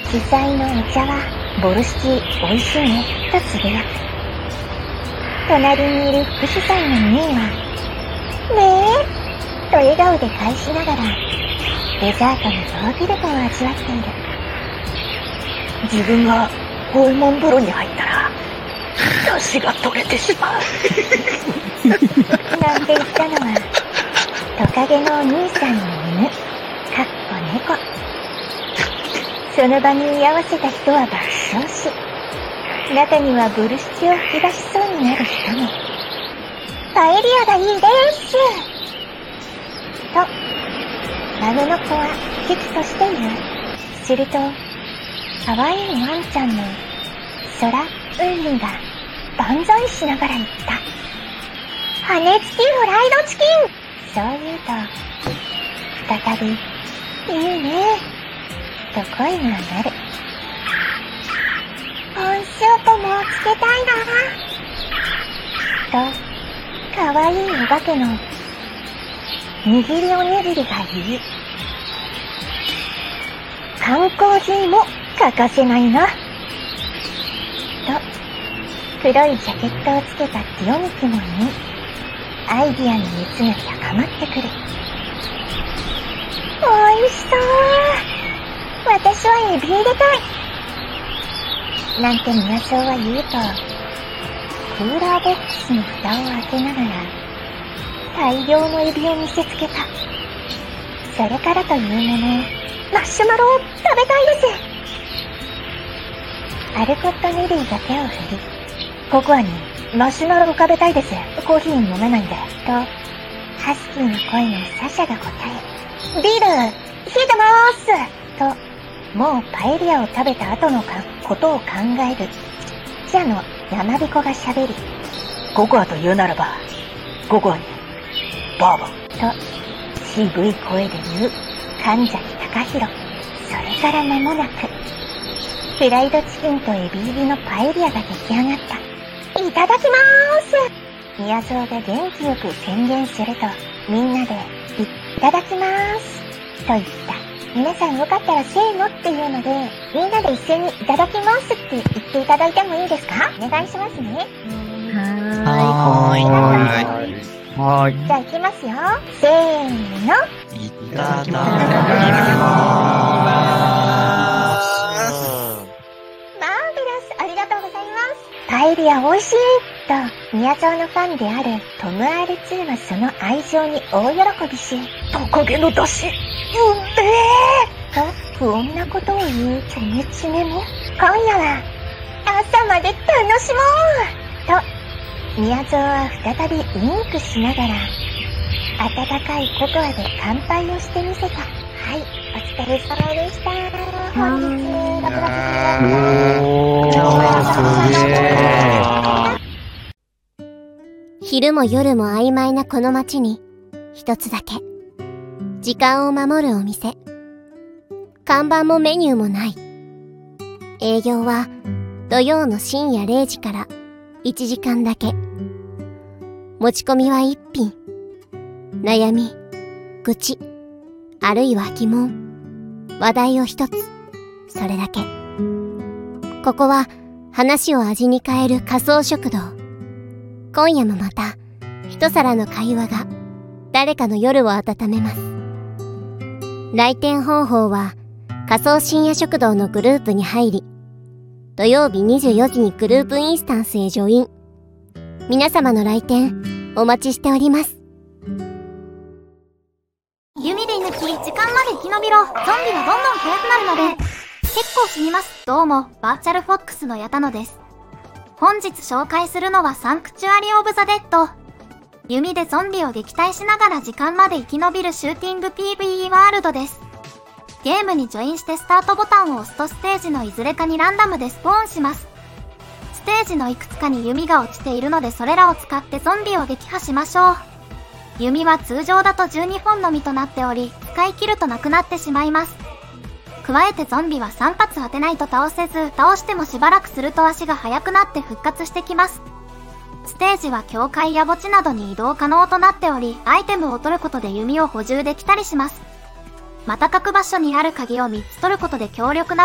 主催のお茶はボルシチ美味しいねとつぶやく。隣にいる副主催のミーはねえと笑顔で返しながらデザートのヨーグルトを味わっている。 自分がホルモン風呂に入ったら出汁が取れてしまうなんて言ったのはトカゲのお兄さんの犬猫。その場に居合わせた人は爆笑し、中にはボルシチを吹き出しそうになる人も。パエリアがいいですと姉の子は喜々としている。すると可愛いワンちゃんの空うんが万歳しながら言った。羽付きフライドチキン。そう言うと再びいいねと声が上がる。ポンショートもつけたいなと可愛いお化けの握りおにぎりが言い、缶コーヒーも欠かせないなと黒いジャケットをつけたティオミキも言い、アイディアの熱が高まってくる。おいしそう。私はエビ入れたいなんて宮荘は言うと、クーラーボックスの蓋を開けながら大量のエビを見せつけた。それからというもの、マシュマロを食べたいです。アルコット・ネリーが手を振り、ココアにマシュマロを食べたいです。コーヒー飲めないんでとハスキーの声のサシャが答え、ビール冷えてまーすともうパエリアを食べた後のことを考える記者の山彦が喋り、 ココアと言うならばココアにバーボンと渋い声で言う神崎隆弘。それから間もなくフライドチキンとエビ入りのパエリアが出来上がった。いただきまーす。宮蔵が元気よく宣言すると、みんなでいただきまーすと言った。皆さんよかったらせーのっていうので、みんなで一斉にいただきますって言っていただいてもいいですか？お願いしますね。 はい。 じゃあ行きますよ。せーの。 いただきます。 ありがとうございます。パエリア美味しいと宮沢のファンであるトム R2 はその愛情に大喜びし、 トカゲの出汁うんでと不穏なことを言うチョメチメも、今夜は朝まで楽しもうと宮沢は再びウインクしながら温かいココアで乾杯をしてみせた。はい、お疲れ様でした。本日6月昼も夜も曖昧なこの街に一つだけ時間を守るお店。看板もメニューもない。営業は土曜の深夜0時から1時間だけ。持ち込みは1品。悩み、愚痴、あるいは疑問、話題を一つ。それだけ。ここは話を味に変える仮想食堂。今夜もまた一皿の会話が誰かの夜を温めます。来店方法は仮想深夜食堂のグループに入り、土曜日24時にグループインスタンスへジョイン。皆様の来店お待ちしております。 弓で抜き、時間まで生き延びろ。ゾンビがどんどん速くなるので結構死にます。どうも、バーチャルフォックスの矢田野です。本日紹介するのはサンクチュアリオブザデッド。弓でゾンビを撃退しながら時間まで生き延びるシューティング PVE ワールドです。ゲームにジョインしてスタートボタンを押すとステージのいずれかにランダムでスポーンします。ステージのいくつかに弓が落ちているので、それらを使ってゾンビを撃破しましょう。弓は通常だと12本のみとなっており、使い切るとなくなってしまいます。加えてゾンビは3発当てないと倒せず、倒してもしばらくすると足が速くなって復活してきます。ステージは境界や墓地などに移動可能となっており、アイテムを取ることで弓を補充できたりします。また各場所にある鍵を3つ取ることで強力な